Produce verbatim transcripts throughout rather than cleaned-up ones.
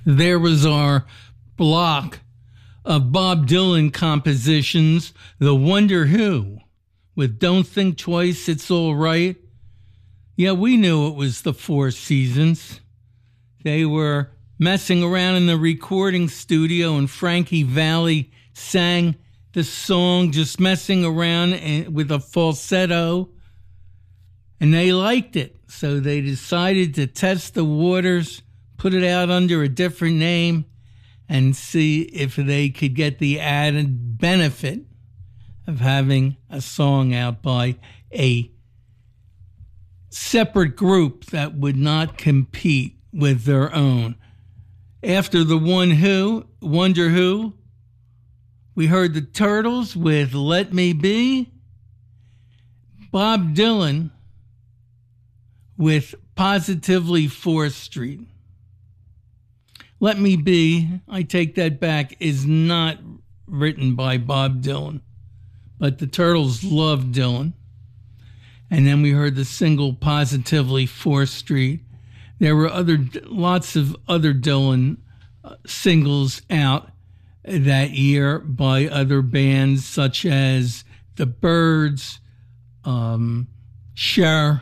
There was our block of Bob Dylan compositions, The Wonder Who, with Don't Think Twice, It's All Right. Yeah, we knew it was the Four Seasons. They were messing around in the recording studio, and Frankie Valli sang the song, just messing around with a falsetto, and they liked it. So they decided to test the waters, put it out under a different name, and see if they could get the added benefit of having a song out by a separate group that would not compete with their own. After the One Who, Wonder Who, we heard the Turtles with Let Me Be, Bob Dylan with Positively fourth Street. Let Me Be, I take that back, is not written by Bob Dylan, but the Turtles loved Dylan. And then we heard the single Positively fourth Street. There were other lots of other Dylan uh, singles out that year by other bands such as The Byrds, um, Cher.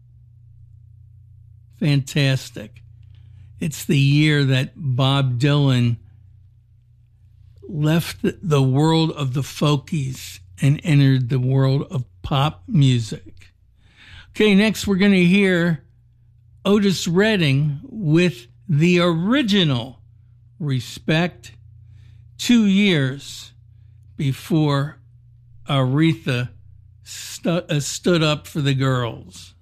Fantastic. It's the year that Bob Dylan left the world of the folkies and entered the world of pop music. Okay, next we're going to hear Otis Redding with the original Respect, two years before Aretha stu- uh, stood up for the girls.